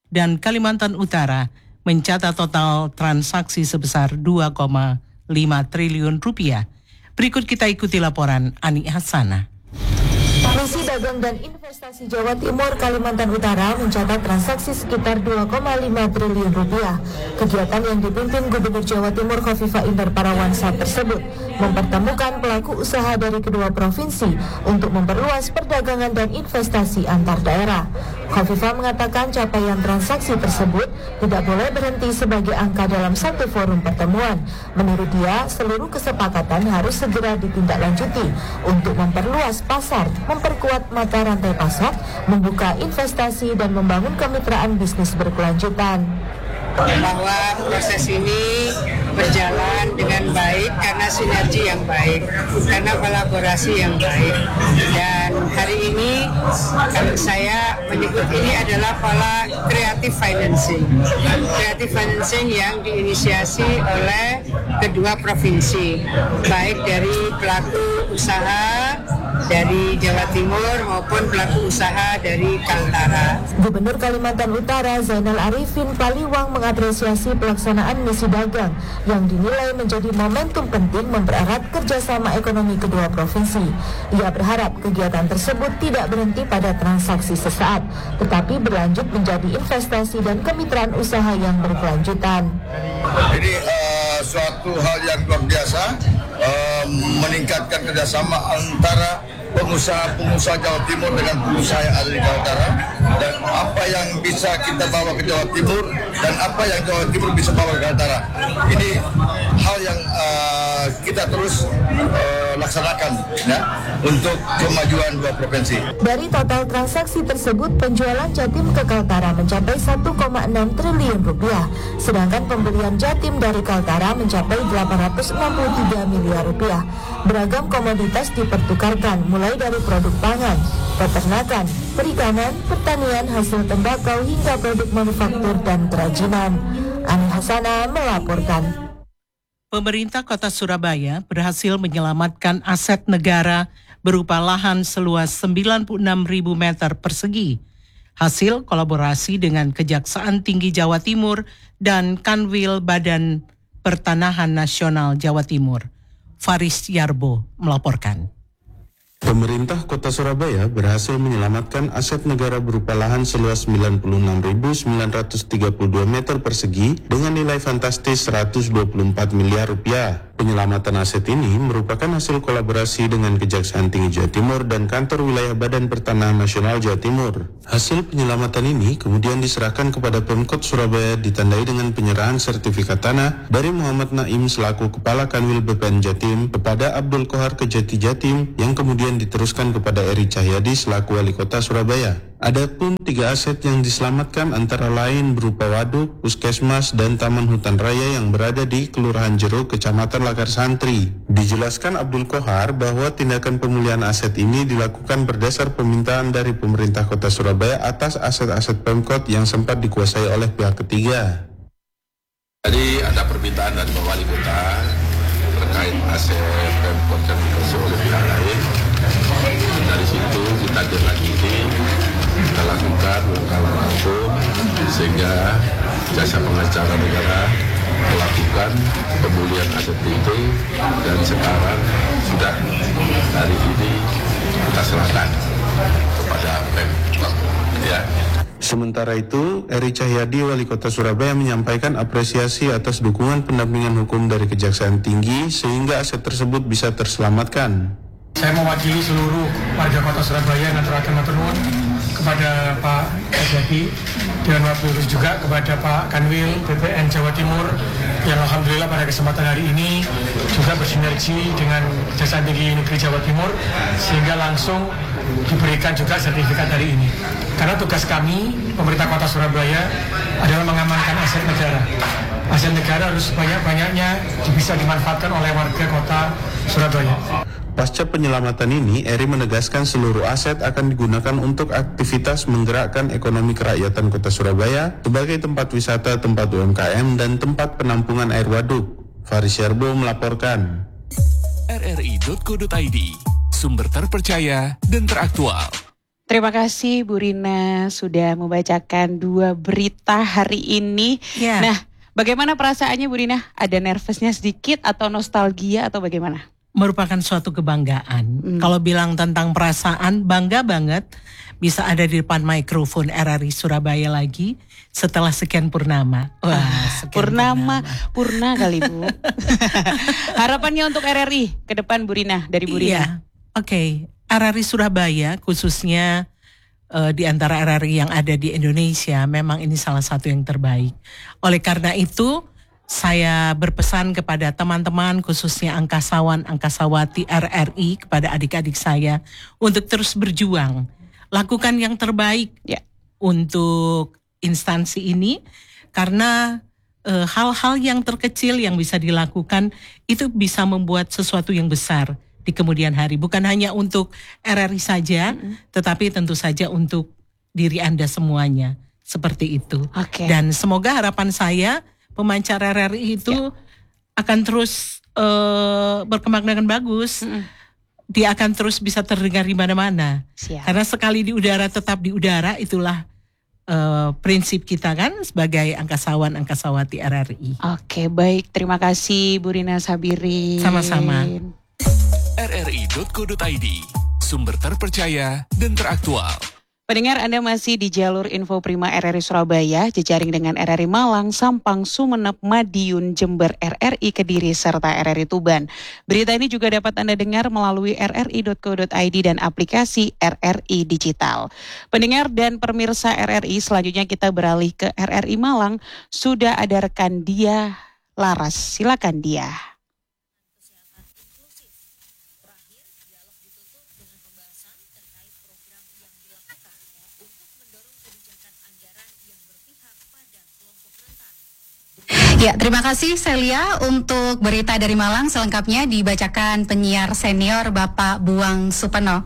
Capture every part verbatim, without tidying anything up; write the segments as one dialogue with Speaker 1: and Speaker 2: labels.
Speaker 1: dan Kalimantan Utara mencatat total transaksi sebesar dua koma lima triliun rupiah. Berikut kita ikuti laporan Ani Hasanah.
Speaker 2: Komisi Dagang dan Investasi Jawa Timur Kalimantan Utara mencatat transaksi sekitar dua koma lima triliun rupiah. Kegiatan yang dipimpin Gubernur Jawa Timur Khofifah Indar Parawansa tersebut mempertemukan pelaku usaha dari kedua provinsi untuk memperluas perdagangan dan investasi antar daerah. Khofifah mengatakan capaian transaksi tersebut tidak boleh berhenti sebagai angka dalam satu forum pertemuan. Menurut dia, seluruh kesepakatan harus segera ditindaklanjuti untuk memperluas pasar, memperkuat mata rantai pasar, membuka investasi dan membangun kemitraan bisnis berkelanjutan.
Speaker 3: Bahwa proses ini berjalan dengan baik karena sinergi yang baik, karena kolaborasi yang baik. Dan hari ini saya menyebut ini adalah pola creative financing. Creative financing yang diinisiasi oleh kedua provinsi, baik dari pelaku usaha dari Jawa Timur maupun pelaku usaha dari Kaltara.
Speaker 2: Gubernur Kalimantan Utara Zainal Arifin Paliwang mengapresiasi pelaksanaan misi dagang yang dinilai menjadi momentum penting mempererat kerjasama ekonomi kedua provinsi. Ia berharap kegiatan tersebut tidak berhenti pada transaksi sesaat, tetapi berlanjut menjadi investasi dan kemitraan usaha yang berkelanjutan.
Speaker 4: Jadi uh, suatu hal yang luar biasa, uh, meningkatkan kerjasama antara pengusaha-pengusaha Jawa Timur dengan pengusaha yang ada di Kaltara, dan apa yang bisa kita bawa ke Jawa Timur dan apa yang Jawa Timur bisa bawa ke Kaltara. Ini hal yang uh, kita terus uh, laksanakan ya, untuk kemajuan dua provinsi.
Speaker 2: Dari total transaksi tersebut, penjualan Jatim ke Kaltara mencapai satu koma enam triliun rupiah, sedangkan pembelian Jatim dari Kaltara mencapai delapan ratus enam puluh tiga miliar rupiah. Beragam komoditas dipertukarkan, mulai dari produk pangan, peternakan, perikanan, pertanian, hasil tembakau, hingga produk manufaktur dan kerajinan. Ani Hasanah melaporkan.
Speaker 1: Pemerintah Kota Surabaya berhasil menyelamatkan aset negara berupa lahan seluas sembilan puluh enam ribu meter persegi. Hasil kolaborasi dengan Kejaksaan Tinggi Jawa Timur dan Kanwil Badan Pertanahan Nasional Jawa Timur. Faris Yarbo melaporkan.
Speaker 5: Pemerintah Kota Surabaya berhasil menyelamatkan aset negara berupa lahan seluas sembilan puluh enam ribu sembilan ratus tiga puluh dua meter persegi dengan nilai fantastis seratus dua puluh empat miliar rupiah. Penyelamatan aset ini merupakan hasil kolaborasi dengan Kejaksaan Tinggi Jawa Timur dan Kantor Wilayah Badan Pertanahan Nasional Jawa Timur. Hasil penyelamatan ini kemudian diserahkan kepada Pemkot Surabaya ditandai dengan penyerahan sertifikat tanah dari Muhammad Naim selaku Kepala Kanwil B P N Jatim kepada Abdul Kohar Kejati Jatim yang kemudian diteruskan kepada Eri Cahyadi selaku Wali Kota Surabaya. Adapun tiga aset yang diselamatkan antara lain berupa waduk, puskesmas, dan taman hutan raya yang berada di Kelurahan Jeruk, Kecamatan Lakar Santri. Dijelaskan Abdul Kohar bahwa tindakan pemulihan aset ini dilakukan berdasar permintaan dari pemerintah Kota Surabaya atas aset-aset Pemkot yang sempat dikuasai oleh pihak ketiga.
Speaker 6: Jadi ada permintaan dari Wali Kota terkait aset Pemkot yang dikuasai oleh pihak lain. Dari situ kita lanjuti, kita lakukan langkah langsung sehingga jasa pengacara negara melakukan pemulihan aset itu, dan sekarang sudah hari ini kita serahkan kepada Pemkot. Ya.
Speaker 5: Sementara itu, Eri Cahyadi, Wali Kota Surabaya, menyampaikan apresiasi atas dukungan pendampingan hukum dari Kejaksaan Tinggi sehingga aset tersebut bisa terselamatkan.
Speaker 7: Saya mewakili seluruh warga Kota Surabaya yang aturaken matur nuwun kepada Pak Kejati dan wakil juga kepada Pak Kanwil B P N Jawa Timur yang alhamdulillah pada kesempatan hari ini juga bersinergi dengan Kejaksaan Tinggi Negeri Jawa Timur sehingga langsung diberikan juga sertifikat hari ini. Karena tugas kami, pemerintah Kota Surabaya, adalah mengamankan aset negara. Aset negara harus banyak-banyaknya bisa dimanfaatkan oleh warga Kota Surabaya.
Speaker 5: Pasca penyelamatan ini, Eri menegaskan seluruh aset akan digunakan untuk aktivitas menggerakkan ekonomi kerakyatan Kota Surabaya sebagai tempat wisata, tempat U M K M, dan tempat penampungan air waduk. Faris Yarbo melaporkan.
Speaker 8: R R I titik co titik I D, sumber terpercaya dan teraktual. Terima kasih Bu Rina sudah membacakan dua berita hari ini.
Speaker 1: Ya.
Speaker 8: Nah, bagaimana perasaannya Bu Rina? Ada nervousnya sedikit atau nostalgia atau bagaimana?
Speaker 1: Merupakan suatu kebanggaan.
Speaker 8: Hmm.
Speaker 1: Kalau bilang tentang perasaan, bangga banget bisa ada di depan mikrofon R R I Surabaya lagi setelah sekian purnama. Wah,
Speaker 8: Ah,
Speaker 1: sekian
Speaker 8: purnama, purna kali Bu. Harapannya untuk R R I ke depan Bu Rina, dari Bu Rina.
Speaker 1: Iya, oke. Okay. R R I Surabaya khususnya uh, di antara R R I yang ada di Indonesia memang ini salah satu yang terbaik. Oleh karena itu saya berpesan kepada teman-teman khususnya angkasawan angkasawati R R I, kepada adik-adik saya untuk terus berjuang, lakukan yang terbaik
Speaker 8: ya.
Speaker 1: Untuk instansi ini, karena uh, hal-hal yang terkecil yang bisa dilakukan itu bisa membuat sesuatu yang besar di kemudian hari, bukan hanya untuk R R I saja, mm-hmm. tetapi tentu saja untuk diri Anda semuanya, seperti itu.
Speaker 8: Okay.
Speaker 1: Dan semoga harapan saya pemancar R R I itu ya. akan terus uh, berkembang dengan bagus. Mm-hmm. Dia akan terus bisa terdengar di mana-mana.
Speaker 8: Siap.
Speaker 1: Karena sekali di udara tetap di udara, itulah uh, prinsip kita kan sebagai angkasawan angkasawati R R I.
Speaker 8: Oke, baik, terima kasih Bu Rina Sabirin.
Speaker 1: Sama-sama.
Speaker 9: r r i dot co dot i d, sumber terpercaya dan teraktual.
Speaker 8: Pendengar, Anda masih di jalur Info Prima R R I Surabaya, jejaring dengan R R I Malang, Sampang, Sumeneb, Madiun, Jember, R R I Kediri, serta R R I Tuban. Berita ini juga dapat Anda dengar melalui r r i dot co dot i d dan aplikasi R R I Digital. Pendengar dan pemirsa R R I, selanjutnya kita beralih ke R R I Malang. Sudah ada rekan Dia Laras, silakan Dia.
Speaker 10: Ya, terima kasih Celia untuk berita dari Malang. Selengkapnya dibacakan penyiar senior Bapak Buang Supeno.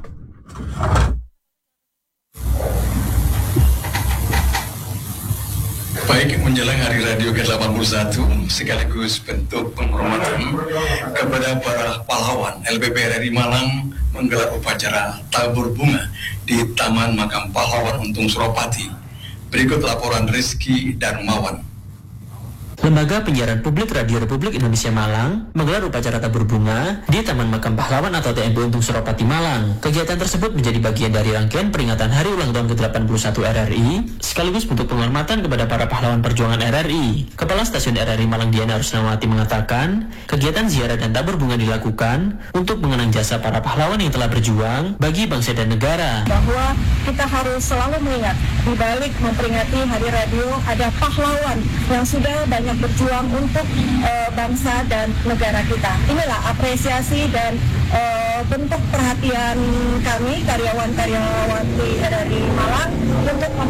Speaker 11: Baik, menjelang Hari Radio ke delapan puluh satu, sekaligus bentuk penghormatan kepada para pahlawan, L P P R R I Malang menggelar upacara tabur bunga di Taman Makam Pahlawan Untung Suropati. Berikut laporan Rizky Darmawan.
Speaker 12: Lembaga Penyiaran Publik Radio Republik Indonesia Malang menggelar upacara tabur bunga di Taman Makam Pahlawan atau T M P Untung Suropati Malang. Kegiatan tersebut menjadi bagian dari rangkaian peringatan Hari Ulang Tahun ke delapan puluh satu R R I, sekaligus bentuk penghormatan kepada para pahlawan perjuangan R R I. Kepala Stasiun R R I Malang Diana Rusnawati mengatakan, kegiatan ziarah dan tabur bunga dilakukan untuk mengenang jasa para pahlawan yang telah berjuang bagi bangsa dan negara.
Speaker 13: Bahwa kita harus selalu mengingat, di balik memperingati Hari Radio ada pahlawan yang sudah banyak berjuang untuk uh, bangsa dan negara kita. Inilah apresiasi dan uh, bentuk perhatian kami karyawan-karyawati R R I Malang untuk